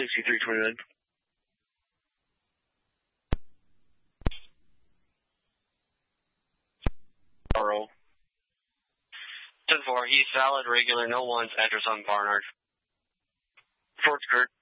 C329. 10-4, East Valid, regular, no ones, address on Barnard. Fort Skirt.